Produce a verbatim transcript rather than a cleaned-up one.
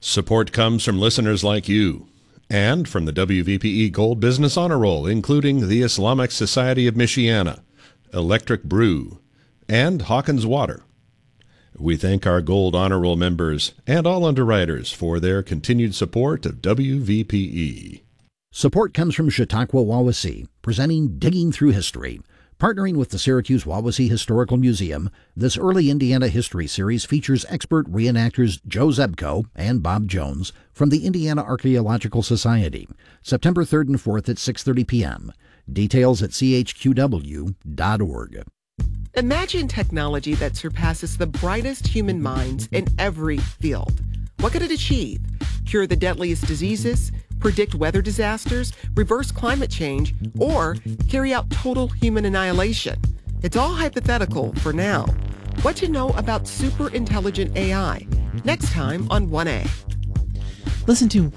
Support comes from listeners like you and from the W V P E Gold Business Honor Roll, including the Islamic Society of Michiana, Electric Brew, and Hawkins Water. We thank our Gold Honor Roll members and all underwriters for their continued support of W V P E. Support comes from Chautauqua Wawasee, presenting Digging Through History. Partnering with the Syracuse Wawasee Historical Museum, this Early Indiana History series features expert reenactors Joe Zebko and Bob Jones from the Indiana Archaeological Society, September third and fourth at six thirty p.m. Details at c h q w dot org. Imagine technology that surpasses the brightest human minds in every field. What could it achieve? Cure the deadliest diseases, predict weather disasters, reverse climate change, or carry out total human annihilation? It's all hypothetical for now. What to know about super intelligent A I? Next time on one A. Listen to